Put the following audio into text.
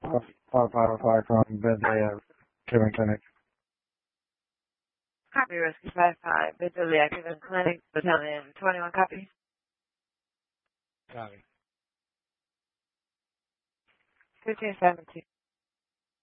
555 from Bentley Treatment Clinic. Copy Rescue 55, Bentley Treatment Clinic, Battalion 21 copy. Copy. 1517.